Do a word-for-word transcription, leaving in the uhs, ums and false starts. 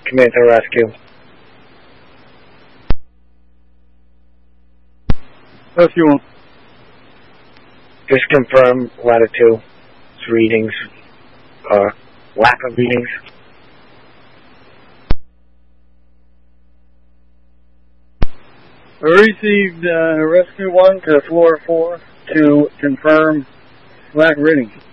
Command to rescue. Rescue one. Just confirm latitude readings, or lack of readings. I received uh, Rescue one to Flora four to confirm lack of readings.